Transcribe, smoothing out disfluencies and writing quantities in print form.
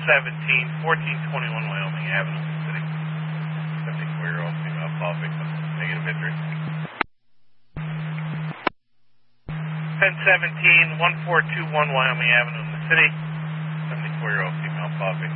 17, 1421 Wyoming Avenue, City. 74-year-old female call victim. Negative injury. 1017, 1421 Wyoming Avenue in the city. 74-year-old female call victim.